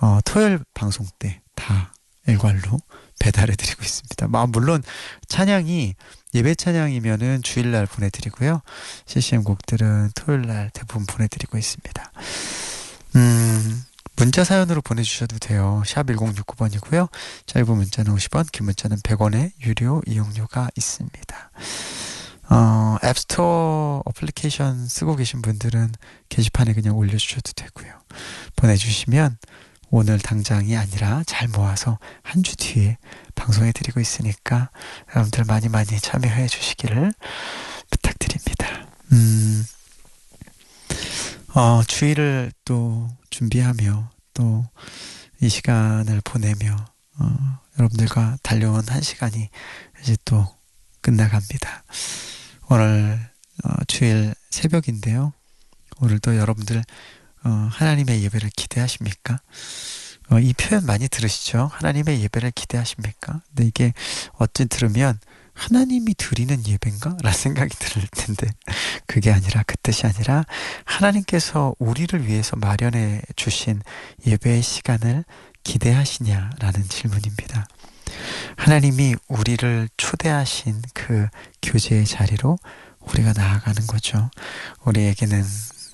토요일 방송 때 다 일괄로 배달해드리고 있습니다. 물론 찬양이 예배 찬양이면은 주일날 보내드리고요. CCM 곡들은 토요일날 대부분 보내드리고 있습니다. 문자 사연으로 보내주셔도 돼요. 샵 1069번이고요. 짧은 문자는 50원, 긴 문자는 100원의 유료 이용료가 있습니다. 앱스토어 어플리케이션 쓰고 계신 분들은 게시판에 그냥 올려주셔도 되고요. 보내주시면 오늘 당장이 아니라 잘 모아서 한 주 뒤에 방송해드리고 있으니까 여러분들 많이 많이 참여해 주시기를 부탁드립니다. 주일을 또 준비하며 또 이 시간을 보내며 여러분들과 달려온 한 시간이 이제 또 끝나갑니다. 오늘 주일 새벽인데요. 오늘도 여러분들 하나님의 예배를 기대하십니까? 이 표현 많이 들으시죠? 하나님의 예배를 기대하십니까? 근데 이게 어찌 들으면 하나님이 드리는 예배인가? 라는 생각이 들 텐데 그게 아니라, 그 뜻이 아니라 하나님께서 우리를 위해서 마련해 주신 예배의 시간을 기대하시냐라는 질문입니다. 하나님이 우리를 초대하신 그 교제의 자리로 우리가 나아가는 거죠. 우리에게는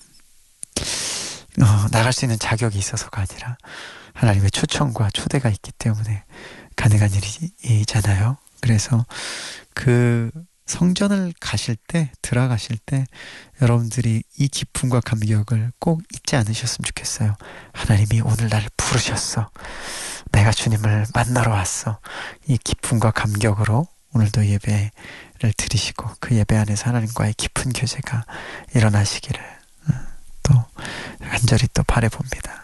나갈 수 있는 자격이 있어서가 아니라 하나님의 초청과 초대가 있기 때문에 가능한 일이잖아요. 그래서 그 성전을 들어가실 때 여러분들이 이 기쁨과 감격을 꼭 잊지 않으셨으면 좋겠어요. 하나님이 오늘 나를 부르셨어. 내가 주님을 만나러 왔어. 이 기쁨과 감격으로 오늘도 예배를 드리시고 그 예배 안에서 하나님과의 깊은 교제가 일어나시기를 또 간절히 또 바라봅니다.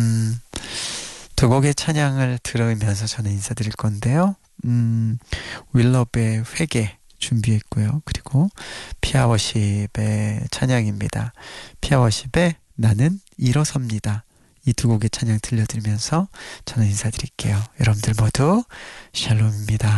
두 곡의 찬양을 들으면서 저는 인사드릴 건데요. 윌럽의 회개 준비했고요. 그리고 피아워십의 찬양입니다. 피아워십의 나는 일어섭니다. 이 두 곡의 찬양 들려드리면서 저는 인사드릴게요. 여러분들 모두 샬롬입니다.